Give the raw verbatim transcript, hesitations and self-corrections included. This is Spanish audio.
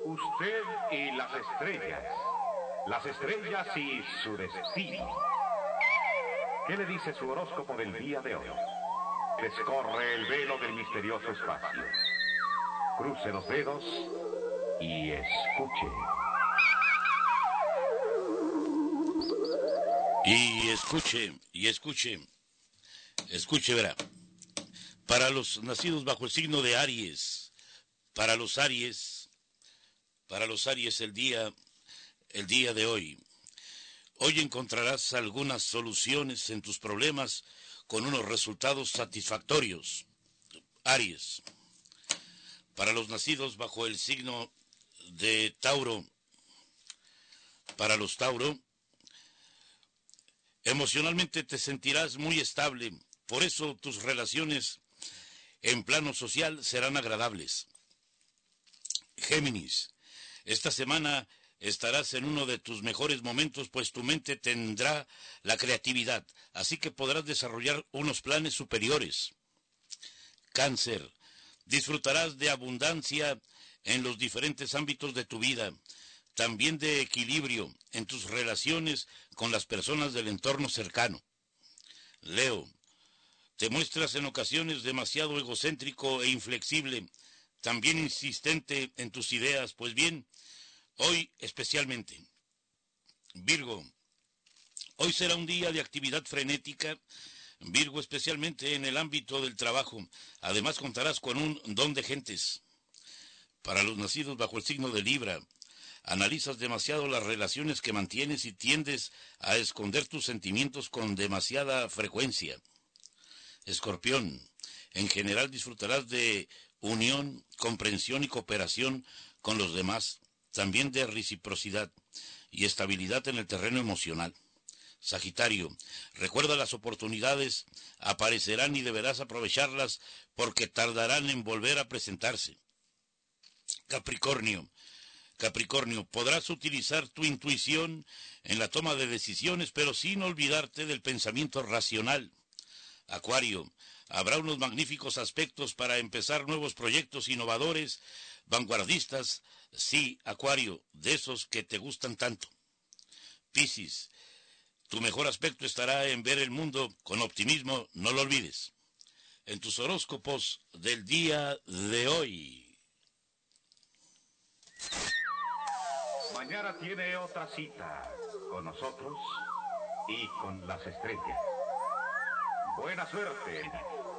Usted y las estrellas. Las estrellas y su destino. ¿Qué le dice su horóscopo del día de hoy? Descorre el velo del misterioso espacio. Cruce los dedos y escuche. Y escuche, y escuche, escuche, verá. Para los nacidos bajo el signo de Aries, para los Aries, para los Aries el día, el día de hoy. Hoy encontrarás algunas soluciones en tus problemas con unos resultados satisfactorios. Aries. Para los nacidos bajo el signo de Tauro, para los Tauro, emocionalmente te sentirás muy estable, por eso tus relaciones en plano social serán agradables. Géminis, esta semana estarás en uno de tus mejores momentos, pues tu mente tendrá la creatividad, así que podrás desarrollar unos planes superiores. Cáncer, disfrutarás de abundancia en los diferentes ámbitos de tu vida, también de equilibrio en tus relaciones con las personas del entorno cercano. Leo, te muestras en ocasiones demasiado egocéntrico e inflexible, también insistente en tus ideas, pues bien, hoy especialmente. Virgo, hoy será un día de actividad frenética, Virgo, especialmente en el ámbito del trabajo. Además contarás con un don de gentes. Para los nacidos bajo el signo de Libra, analizas demasiado las relaciones que mantienes y tiendes a esconder tus sentimientos con demasiada frecuencia. Escorpión, en general disfrutarás de unión, comprensión y cooperación con los demás, también de reciprocidad y estabilidad en el terreno emocional. Sagitario, recuerda las oportunidades, aparecerán y deberás aprovecharlas porque tardarán en volver a presentarse. Capricornio, Capricornio, podrás utilizar tu intuición en la toma de decisiones, pero sin olvidarte del pensamiento racional. Acuario, habrá unos magníficos aspectos para empezar nuevos proyectos innovadores, vanguardistas, sí, Acuario, de esos que te gustan tanto. Piscis, tu mejor aspecto estará en ver el mundo con optimismo, no lo olvides. En tus horóscopos del día de hoy. Mañana tiene otra cita con nosotros y con las estrellas. Buena suerte.